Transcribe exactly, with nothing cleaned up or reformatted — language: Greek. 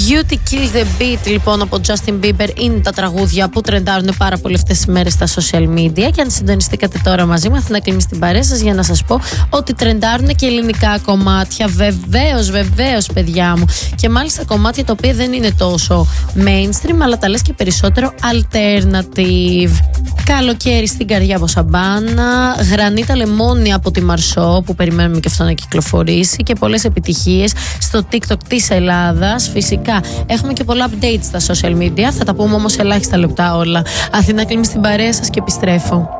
Beauty Kill the Beat λοιπόν από Justin Bieber είναι τα τραγούδια που τρεντάρουν πάρα πολύ αυτές τις μέρες στα social media. Και αν συντονιστήκατε τώρα μαζί μου, θα κλείνει στην παρέα σας για να σας πω ότι τρεντάρουν και ελληνικά κομμάτια. Βεβαίως, βεβαίως, παιδιά μου. Και μάλιστα κομμάτια τα οποία δεν είναι τόσο mainstream, αλλά τα λες και περισσότερο alternative. Καλοκαίρι στην καρδιά από Σαμπάνα, Γρανίτα Λεμόνι από τη Μαρσό που περιμένουμε και αυτό να κυκλοφορήσει, και πολλές επιτυχίες στο TikTok της Ελλάδας. Φυσικά έχουμε και πολλά updates στα social media, θα τα πούμε όμως ελάχιστα λεπτά όλα. Αθηνά, κλείνει στην παρέα σας και επιστρέφω.